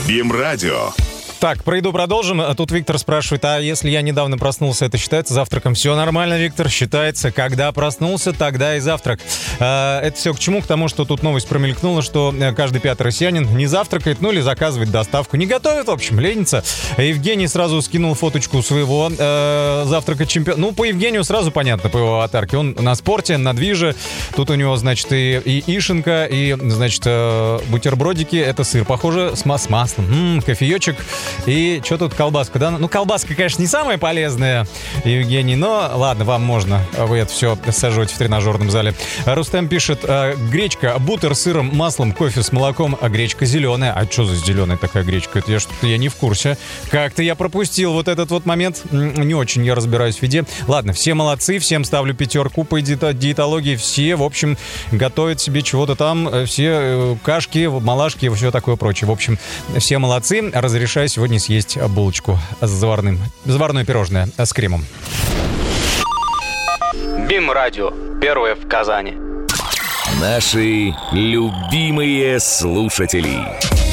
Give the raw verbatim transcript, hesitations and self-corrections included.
БИМ-радио. Так, про еду продолжим. Тут Виктор спрашивает, а если я недавно проснулся, это считается завтраком? Все нормально, Виктор, считается. Когда проснулся, тогда и завтрак. А, это все к чему? К тому, что тут новость промелькнула, что каждый пятый россиянин не завтракает, ну или заказывает доставку. Не готовит, в общем, ленится. Евгений сразу скинул фоточку своего э, завтрака чемпиона. Ну, по Евгению сразу понятно, по его аватарке. Он на спорте, на движе. Тут у него, значит, и, и ишенка, и, значит, э, бутербродики. Это сыр, похоже, с, с маслом. М-м, кофеечек. И что тут колбаска, да? Ну, колбаска, конечно, не самая полезная, Евгений, но ладно, вам можно. Вы это все сожжете в тренажерном зале. Рустем пишет, гречка, бутер с сыром, маслом, кофе с молоком, а гречка зеленая. А что за зеленая такая гречка? Это я что-то я не в курсе. Как-то я пропустил вот этот вот момент. Не очень я разбираюсь в еде. Ладно, все молодцы, всем ставлю пятерку по диетологии. Все, в общем, готовят себе чего-то там. Все кашки, малашки и все такое прочее. В общем, все молодцы. Разрешаю сегодня съесть булочку с заварным, заварное пирожное с кремом. БИМ-радио. Первое в Казани. Наши любимые слушатели.